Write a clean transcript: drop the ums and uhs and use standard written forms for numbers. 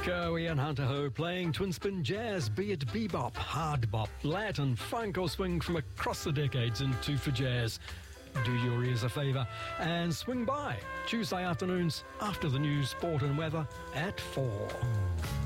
Cowie and Hunter Ho playing twin spin jazz, be it bebop, hard bop, Latin, funk or swing from across the decades into for jazz. Do your ears a favour and swing by Tuesday afternoons after the news, sport and weather at 4.